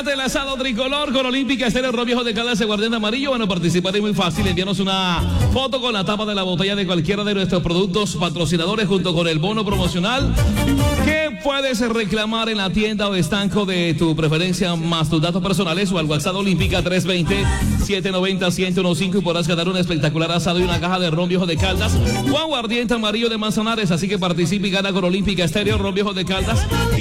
Gánate el asado tricolor con Olímpica Estéreo Ron Viejo de Caldas de Guardián Amarillo. Bueno, participar es muy fácil. Envíanos una foto con la tapa de la botella de cualquiera de nuestros productos patrocinadores junto con el bono promocional que puedes reclamar en la tienda o estanco de tu preferencia, más tus datos personales o al WhatsApp Olímpica 320-790-1015 y podrás ganar un espectacular asado y una caja de Ron Viejo de Caldas o aguardiente amarillo de Manzanares. Así que participa y gana con Olímpica Estéreo Ron Viejo de Caldas.